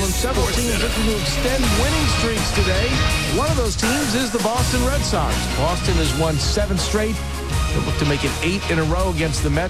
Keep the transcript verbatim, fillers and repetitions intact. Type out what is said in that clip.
and several teams looking to extend winning streaks today. One of those teams is the Boston Red Sox. Boston has won seven straight. They'll look to make it eight in a row against the Mets.